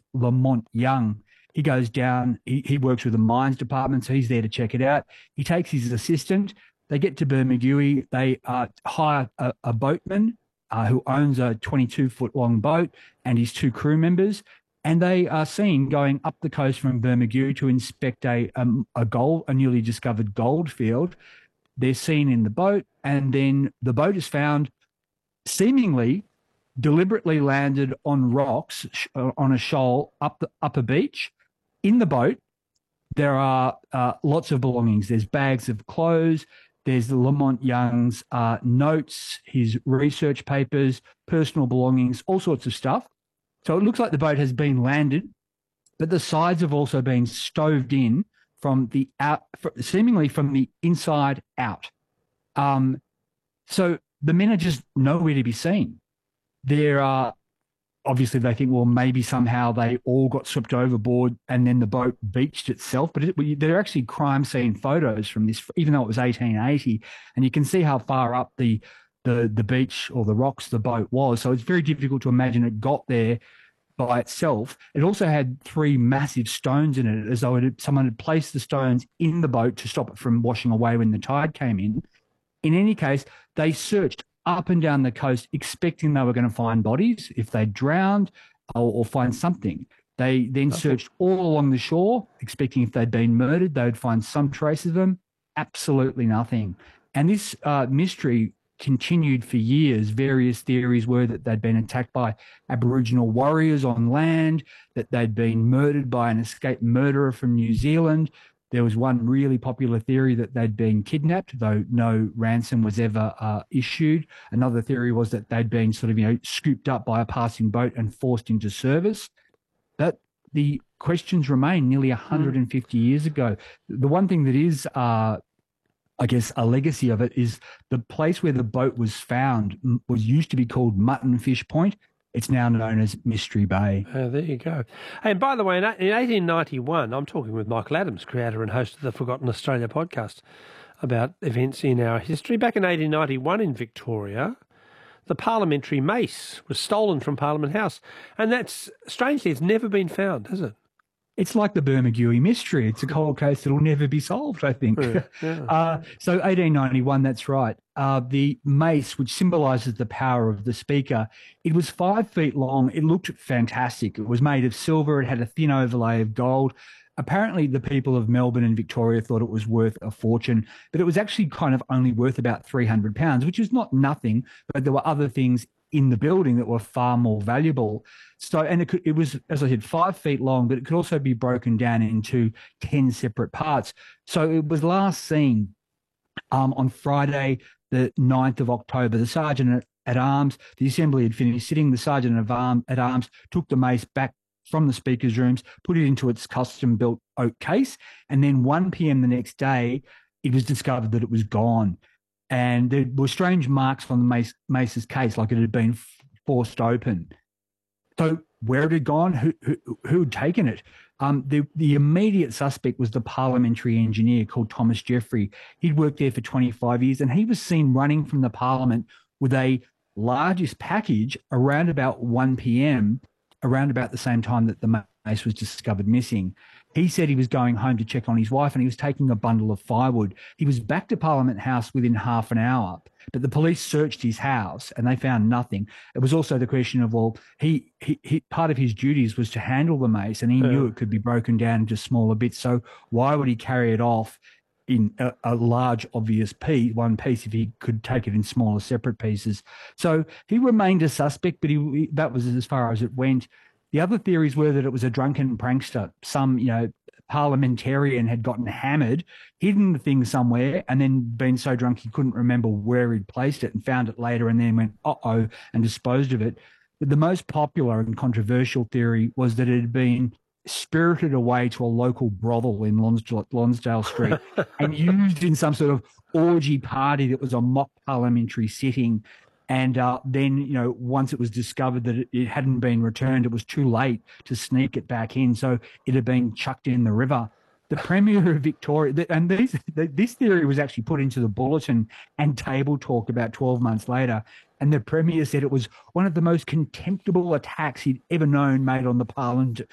Lamont Young. He goes down, he works with the mines department, so he's there to check it out. He takes his assistant. They get to Bermagui. They hire a boatman who owns a 22-foot long boat and his two crew members. And they are seen going up the coast from Bermagui to inspect a newly discovered gold field. They're seen in the boat, and then the boat is found seemingly deliberately landed on rocks on a shoal up a beach. In the boat, there are lots of belongings. There's bags of clothes. There's Lamont Young's notes, his research papers, personal belongings, all sorts of stuff. So it looks like the boat has been landed, but the sides have also been stoved in from the seemingly from the inside out. So the men are just nowhere to be seen. There are obviously they think, well, maybe somehow they all got swept overboard and then the boat beached itself. But there are actually crime scene photos from this, even though it was 1880, and you can see how far up the beach or the rocks the boat was. So it's very difficult to imagine it got there by itself. It also had three massive stones in it, as though someone had placed the stones in the boat to stop it from washing away when the tide came in. In any case, they searched up and down the coast, expecting they were going to find bodies if they drowned or find something. They then searched all along the shore, expecting if they'd been murdered, they would find some trace of them. Absolutely nothing. And this mystery continued for years. Various theories were that they'd been attacked by Aboriginal warriors on land, that they'd been murdered by an escaped murderer from New Zealand. There was one really popular theory that they'd been kidnapped, though no ransom was ever issued. Another theory was that they'd been sort of, scooped up by a passing boat and forced into service. But the questions remain nearly 150 years ago. The one thing that is, I guess, a legacy of it is the place where the boat was found used to be called Mutton Fish Point. It's now known as Mystery Bay. There you go. Hey, and by the way, in 1891, I'm talking with Michael Adams, creator and host of the Forgotten Australia podcast, about events in our history. Back in 1891 in Victoria, the parliamentary mace was stolen from Parliament House. And that's, strangely, it's never been found, has it? It's like the Bermagui mystery. It's a cold case that will never be solved, I think. Yeah. So 1891, that's right. The mace, which symbolises the power of the speaker, it was 5 feet long. It looked fantastic. It was made of silver. It had a thin overlay of gold. Apparently, the people of Melbourne and Victoria thought it was worth a fortune, but it was actually kind of only worth about £300, which is not nothing, but there were other things in the building that were far more valuable. So, and it was, as I said, 5 feet long, but it could also be broken down into 10 separate parts. So it was last seen on Friday, the 9th of October. The Sergeant at Arms, the assembly had finished sitting. The Sergeant at Arms took the mace back from the speaker's rooms, put it into its custom-built oak case, and then 1 p.m. the next day, it was discovered that it was gone. And there were strange marks on the mace's case, like it had been forced open. So where it had gone, who had taken it? The immediate suspect was the parliamentary engineer called Thomas Jeffrey. He'd worked there for 25 years, and he was seen running from the Parliament with a largest package around about 1 p.m., around about the same time that the mace was discovered missing. He said he was going home to check on his wife, and he was taking a bundle of firewood. He was back to Parliament House within half an hour, but the police searched his house and they found nothing. It was also the question of, well, he part of his duties was to handle the mace, and he knew it could be broken down into smaller bits. So why would he carry it off in a large, obvious one piece if he could take it in smaller, separate pieces? So he remained a suspect, but that was as far as it went. The other theories were that it was a drunken prankster. Some, parliamentarian had gotten hammered, hidden the thing somewhere, and then been so drunk he couldn't remember where he'd placed it and found it later and then went, uh-oh, and disposed of it. But the most popular and controversial theory was that it had been spirited away to a local brothel in Lonsdale Street and used in some sort of orgy party that was a mock parliamentary sitting. And then, once it was discovered that it hadn't been returned, it was too late to sneak it back in. So it had been chucked in the river. The Premier of Victoria, and this theory was actually put into the Bulletin and Table Talk about 12 months later. And the Premier said it was one of the most contemptible attacks he'd ever known made on the